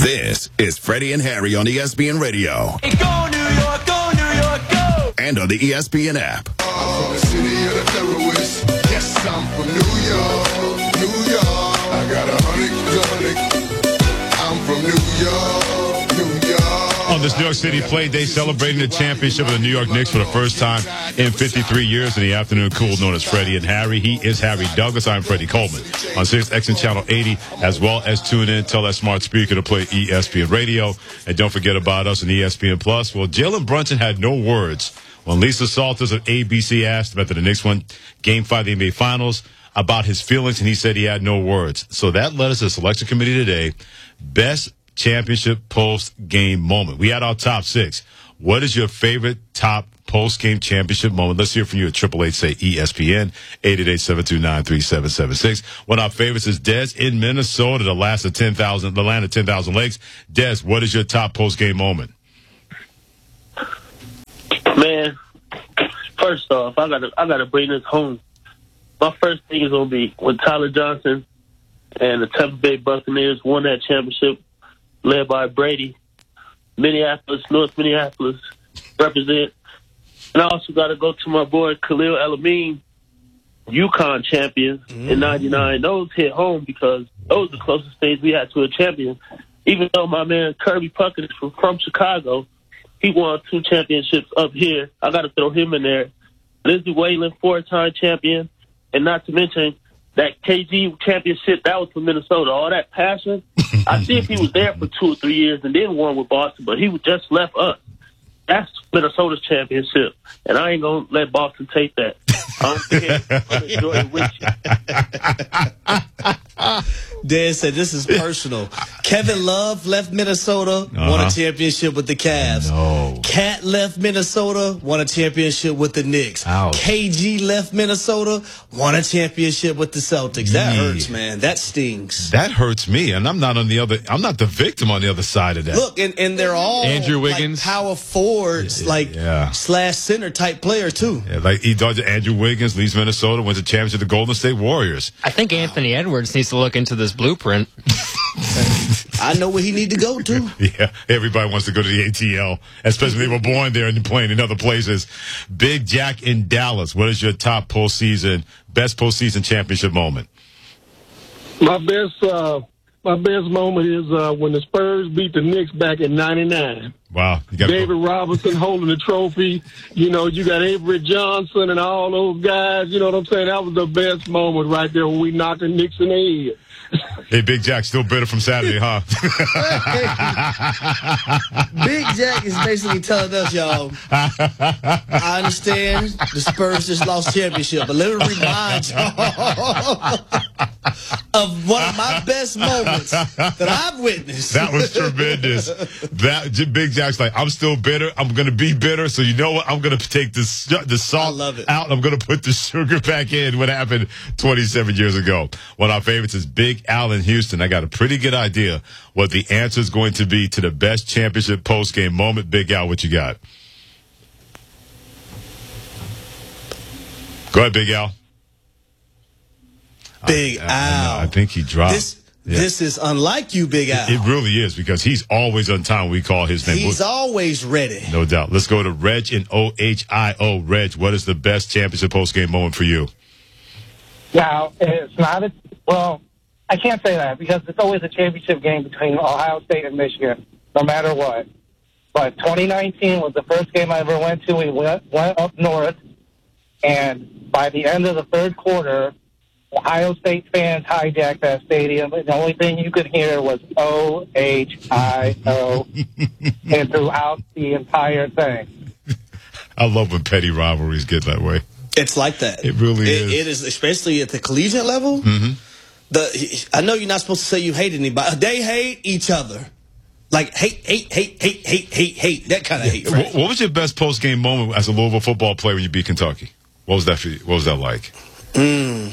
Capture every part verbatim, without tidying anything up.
This is Freddie and Harry on E S P N Radio. Hey, go New York, go New York, go! And on the E S P N app. I'm from the city of the terrorists. Yes, I'm from New York, New York. I got a hundred, hundred. I'm from New York, New York. On this New York City play day, celebrating the championship of the New York Knicks for the first time in fifty-three years in the afternoon cool, known as Freddie and Harry. He is Harry Douglas. I'm Freddie Coleman on Sirius X M Channel eighty, as well as tune in, tell that smart speaker to play E S P N Radio. And don't forget about us on E S P N Plus. Well, Jalen Brunson had no words when Lisa Salters of A B C asked him after the Knicks won Game five of the N B A Finals about his feelings, and he said he had no words. So that led us to the selection committee today. Best championship post-game moment. We had our top six. What is your favorite top post-game championship moment? Let's hear from you at triple eight say E S P N, eight eight eight, seven two nine, three seven seven six. One of our favorites is Des in Minnesota, the last of ten thousand, the land of ten thousand lakes. Des, what is your top post-game moment? Man, first off, I gotta I gotta bring this home. My first thing is gonna be when Tyler Johnson and the Tampa Bay Buccaneers won that championship, led by Brady. Minneapolis, North Minneapolis, represent. And I also got to go to my boy Khalil El-Amin, UConn champions mm-hmm. in ninety-nine. Those hit home because those are the closest things we had to a champion. Even though my man Kirby Puckett is from, from Chicago, he won two championships up here. I got to throw him in there. Lindsey Whalen, four-time champion. And not to mention that K G championship, that was from Minnesota. All that passion. I see if he was there for two or three years and then won with Boston, but he just left us. That's Minnesota's championship, and I ain't going to let Boston take that. I'm going to enjoy it with you. Dan said this is personal. Kevin Love left Minnesota, uh-huh. won a championship with the Cavs. No. Cat left Minnesota, won a championship with the Knicks. Ouch. K G left Minnesota, won a championship with the Celtics. That yeah. hurts, man. That stings. That hurts me, and I'm not on the other. I'm not the victim on the other side of that. Look, and, and they're all Andrew Wiggins, like power forwards, yeah. like yeah. slash center type players too. Yeah, like he dodged Andrew Wiggins, leaves Minnesota, went to championship the Golden State Warriors. I think Anthony Edwards needs to look into this blueprint. I know where he need to go to. Yeah, everybody wants to go to the A T L, especially if they were born there and playing in other places. Big Jack in Dallas. What is your top postseason, best postseason championship moment? My best, uh, my best moment is uh, when the Spurs beat the Knicks back in ninety-nine. Wow, you got David Robinson holding the trophy. You know, you got Avery Johnson and all those guys. You know what I'm saying? That was the best moment right there when we knocked the Knicks in the head. Hey, Big Jack, still bitter from Saturday, huh? Big Jack is basically telling us, y'all, I understand the Spurs just lost championship, but let me remind y'all of one of my best moments that I've witnessed. That was tremendous. That Big Jack's like, I'm still bitter. I'm going to be bitter. So you know what? I'm going to take this, the salt out. I'm going to put the sugar back in. What happened twenty-seven years ago? One of our favorites is Big Al in Houston. I got a pretty good idea what the answer is going to be to the best championship post-game moment. Big Al, what you got? Go ahead, Big Al. Big I, Al. I, I think he dropped. This, yeah. this is unlike you, Big Al. It, it really is, because he's always on time when we call his name. He's always ready. No doubt. Let's go to Reg in O H I O. Reg, what is the best championship post-game moment for you? Now, it's not a, well, I can't say that because it's always a championship game between Ohio State and Michigan, no matter what. But twenty nineteen was the first game I ever went to. We went, went up north, and by the end of the third quarter, Ohio State fans hijacked that stadium, and the only thing you could hear was O H I O and throughout the entire thing. I love when petty rivalries get that way. It's like that. It really it, is. It is, especially at the collegiate level. Mm-hmm. The I know you're not supposed to say you hate anybody. They hate each other. Like hate, hate, hate, hate, hate, hate, hate. That kind of hate. Right? What, what was your best post-game moment as a Louisville football player when you beat Kentucky? What was that for you? What was that like? Mm.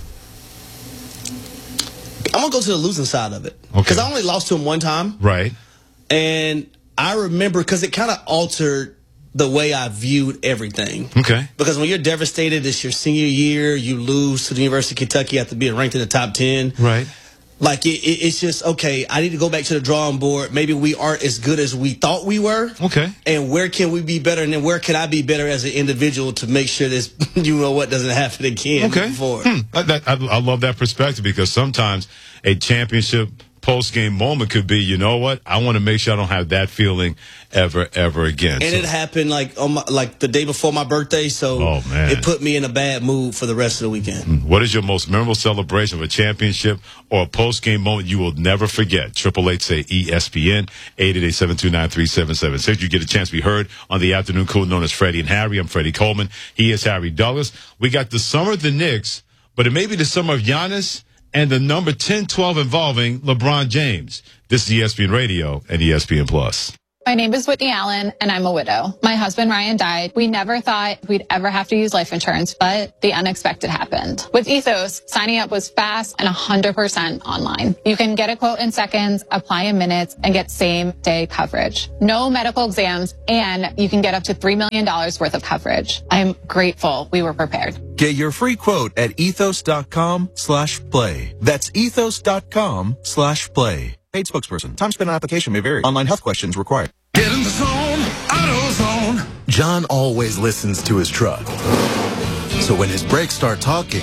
I'm going to go to the losing side of it. Okay. Because I only lost to him one time. Right. And I remember, because it kind of altered the way I viewed everything. Okay. Because when you're devastated, it's your senior year, you lose to the University of Kentucky after being ranked in the top ten. Right. Like, it, it, it's just, okay, I need to go back to the drawing board. Maybe we aren't as good as we thought we were. Okay. And where can we be better? And then where can I be better as an individual to make sure this, you know what, doesn't happen again. Okay. Hmm. I, that, I, I love that perspective, because sometimes a championship post-game moment could be, you know what, I want to make sure I don't have that feeling ever, ever again. And so, it happened like on my, like the day before my birthday, so oh, man. it put me in a bad mood for the rest of the weekend. What is your most memorable celebration of a championship or a post-game moment you will never forget? Triple Eight say E S P N, eight eight eight, seven two nine, three seven seven six. You get a chance to be heard on the afternoon cool known as Freddie and Harry. I'm Freddie Coleman. He is Harry Douglas. We got the summer of the Knicks, but it may be the summer of Giannis and the number ten twelve involving LeBron James. This is E S P N Radio and E S P N Plus. My name is Whitney Allen, and I'm a widow. My husband, Ryan, died. We never thought we'd ever have to use life insurance, but the unexpected happened. With Ethos, signing up was fast and one hundred percent online. You can get a quote in seconds, apply in minutes, and get same-day coverage. No medical exams, and you can get up to three million dollars worth of coverage. I'm grateful we were prepared. Get your free quote at ethos.com slash play. That's ethos.com slash play. Paid spokesperson. Time spent on application may vary. Online health questions required. Get in the zone, AutoZone. John always listens to his truck. So when his brakes start talking,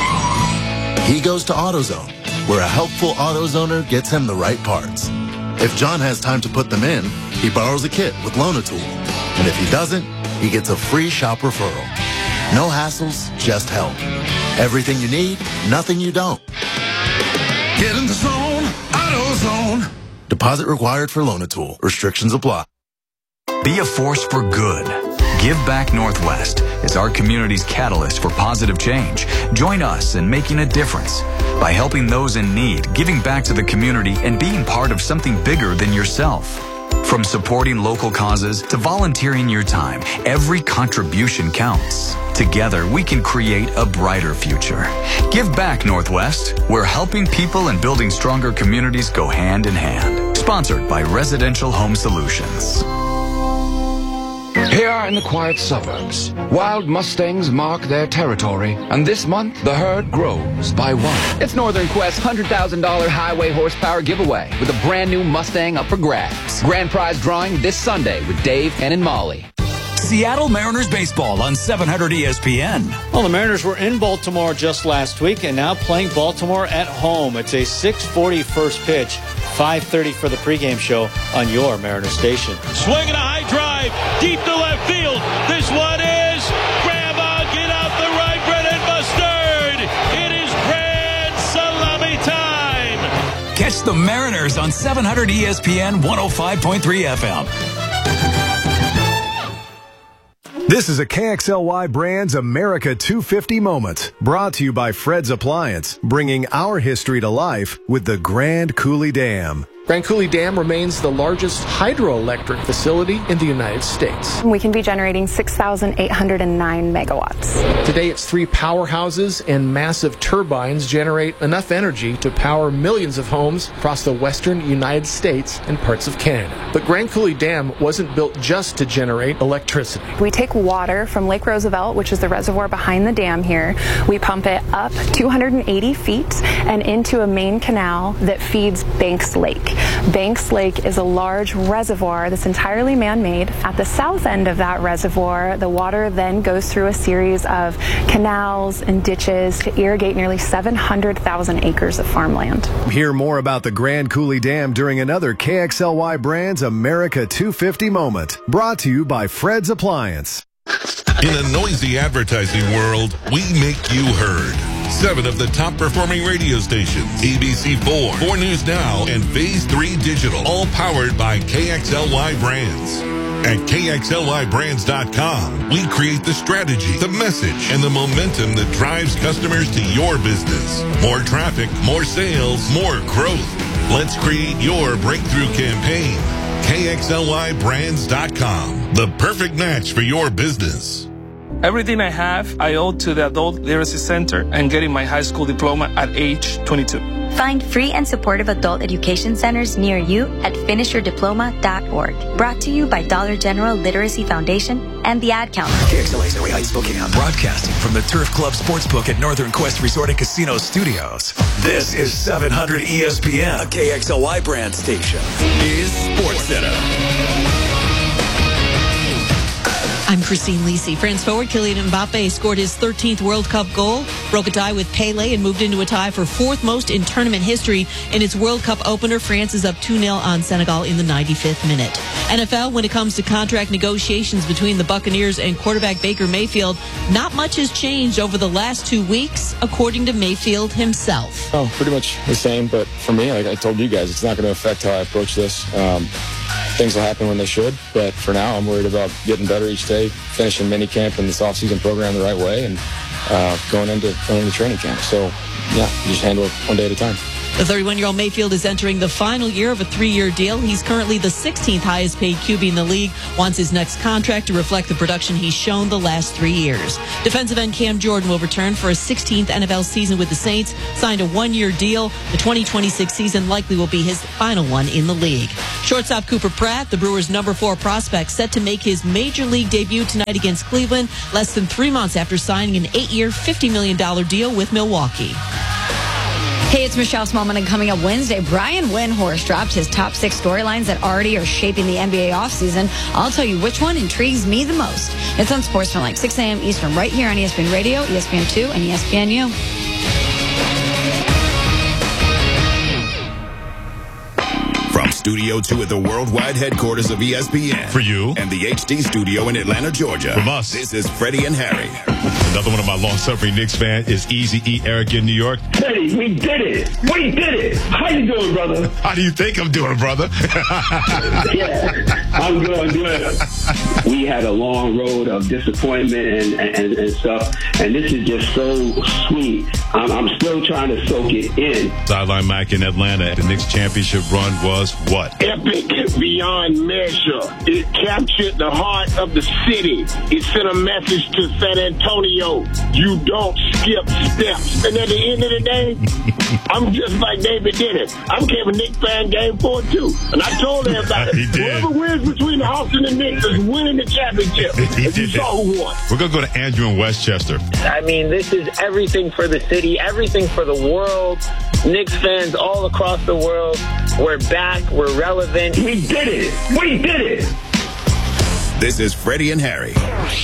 he goes to AutoZone, where a helpful AutoZoner gets him the right parts. If John has time to put them in, he borrows a kit with Loan-A-Tool. And if he doesn't, he gets a free shop referral. No hassles, just help. Everything you need, nothing you don't. Get in the zone, AutoZone. Deposit required for Loan-A-Tool. Restrictions apply. Be a force for good. Give Back Northwest is our community's catalyst for positive change. Join us in making a difference by helping those in need, giving back to the community, and being part of something bigger than yourself. From supporting local causes to volunteering your time, every contribution counts. Together, we can create a brighter future. Give Back Northwest, where helping people and building stronger communities go hand in hand. Sponsored by Residential Home Solutions. Here in the quiet suburbs, wild Mustangs mark their territory, and this month the herd grows by one. It's Northern Quest's one hundred thousand dollars highway horsepower giveaway with a brand new Mustang up for grabs. Grand prize drawing this Sunday with Dave, Ken, and Molly. Seattle Mariners baseball on seven hundred E S P N. Well, the Mariners were in Baltimore just last week and now playing Baltimore at home. It's a six forty first pitch, five thirty for the pregame show on your Mariner station. Swinging a high drive, deep to left field. This one is grandma, get out the right, Brennan Mustard. It is grand salami time. Catch the Mariners on seven hundred E S P N one oh five point three F M. This is a K X L Y Brands America two fifty moment, brought to you by Fred's Appliance, bringing our history to life with the Grand Coulee Dam. Grand Coulee Dam remains the largest hydroelectric facility in the United States. We can be generating six thousand eight hundred nine megawatts. Today, its three powerhouses and massive turbines generate enough energy to power millions of homes across the western United States and parts of Canada. But Grand Coulee Dam wasn't built just to generate electricity. We take water from Lake Roosevelt, which is the reservoir behind the dam here. We pump it up two hundred eighty feet and into a main canal that feeds Banks Lake. Banks Lake is a large reservoir that's entirely man-made. At the south end of that reservoir, the water then goes through a series of canals and ditches to irrigate nearly seven hundred thousand acres of farmland. Hear more about the Grand Coulee Dam during another K X L Y Brands America two fifty moment, brought to you by Fred's Appliance. In a noisy advertising world, we make you heard. Seven of the top performing radio stations, A B C four, four News Now, and Phase three Digital, all powered by K X L Y Brands. At K X L Y brands dot com, we create the strategy, the message, and the momentum that drives customers to your business. More traffic, more sales, more growth. Let's create your breakthrough campaign. K X L Y brands dot com, the perfect match for your business. Everything I have, I owe to the Adult Literacy Center and getting my high school diploma at age twenty-two. Find free and supportive adult education centers near you at finish your diploma dot org. Brought to you by Dollar General Literacy Foundation and the Ad Counter. K X L A Zoe Heights Spokane, broadcasting from the Turf Club Sportsbook at Northern Quest Resort and Casino Studios. This is seven hundred E S P N, a K X L Y brand station. Is SportsCenter. I'm Christine Lisi. France forward Kylian Mbappe scored his thirteenth World Cup goal, broke a tie with Pele, and moved into a tie for fourth most in tournament history. In its World Cup opener, France is up two nil on Senegal in the ninety-fifth minute. N F L, when it comes to contract negotiations between the Buccaneers and quarterback Baker Mayfield, not much has changed over the last two weeks, according to Mayfield himself. Oh, pretty much the same, but for me, like I told you guys, it's not going to affect how I approach this. Um, Things will happen when they should, but for now, I'm worried about getting better each day, finishing minicamp and this offseason program the right way, and uh, going into going into training camp. So, yeah, just handle it one day at a time. The thirty-one-year-old Mayfield is entering the final year of a three-year deal. He's currently the sixteenth highest-paid Q B in the league, wants his next contract to reflect the production he's shown the last three years. Defensive end Cam Jordan will return for a sixteenth N F L season with the Saints, signed a one-year deal. The twenty twenty-six season likely will be his final one in the league. Shortstop Cooper Pratt, the Brewers' number four prospect, set to make his major league debut tonight against Cleveland, less than three months after signing an eight-year, fifty million dollars deal with Milwaukee. Hey, it's Michelle Smallman, and coming up Wednesday, Brian Windhorst dropped his top six storylines that already are shaping the N B A offseason. I'll tell you which one intrigues me the most. It's on Sports from like six a.m. Eastern, right here on E S P N Radio, E S P N two, and E S P N U. From Studio two at the worldwide headquarters of E S P N. For you. And the H D studio in Atlanta, Georgia. From us. This is Freddie and Harry. Another one of my long-suffering Knicks fans is Easy-E Eric in New York. Freddie, we did it. We did it. How you doing, brother? How do you think I'm doing, brother? Yeah, I'm doing good. We had a long road of disappointment and, and, and stuff, and this is just so sweet. I'm, I'm still trying to soak it in. Sideline Mike in Atlanta. The Knicks championship run was what? Epic beyond measure. It captured the heart of the city. It sent a message to San Antonio. You don't skip steps. And at the end of the day, I'm just like David did it. I became a Knicks fan game four too. And I told everybody, whoever wins between the Hawks and the Knicks is winning the championship. He and you saw who won. We're going to go to Andrew in Westchester. I mean, this is everything for the city, everything for the world. Knicks fans all across the world. We're back. We're relevant. We did it. We did it. This is Freddie and Harry.